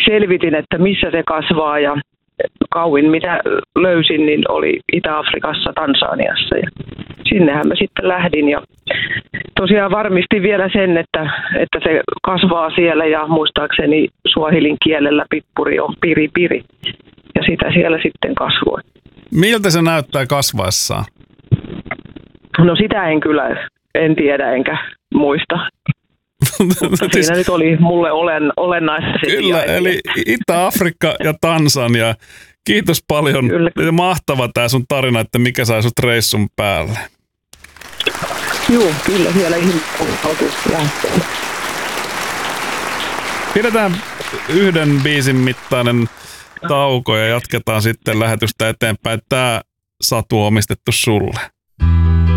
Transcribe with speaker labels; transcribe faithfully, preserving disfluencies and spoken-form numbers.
Speaker 1: selvitin, että missä se kasvaa ja kauin mitä löysin, niin oli Itä-Afrikassa, Tansaniassa ja sinnehän mä sitten lähdin ja tosiaan varmistin vielä sen, että, että se kasvaa siellä ja muistaakseni suahilin kielellä pippuri on piri piri ja sitä siellä sitten kasvoi.
Speaker 2: Miltä se näyttää kasvaessaan?
Speaker 1: No sitä en kyllä, en tiedä enkä muista. Mutta
Speaker 2: siis,
Speaker 1: siinä nyt oli mulle olen, olennaista.
Speaker 2: Kyllä, eli Itä-Afrikka ja Tansania. Kiitos paljon. Kyllä. Mahtava tämä sun tarina, että mikä sai sut reissun päälle.
Speaker 1: Joo, kyllä siellä ihmiset lähtee.
Speaker 2: Pidetään yhden biisin mittainen tauko ja jatketaan sitten lähetystä eteenpäin. Tämä Satu on omistettu sulle.